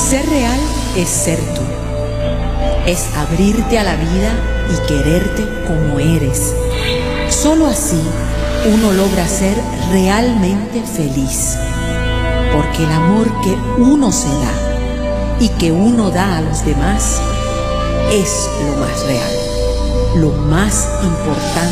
Ser real es ser tú, es abrirte a la vida y quererte como eres. Solo así uno logra ser realmente feliz, porque el amor que uno se da y que uno da a los demás es lo más real, lo más importante.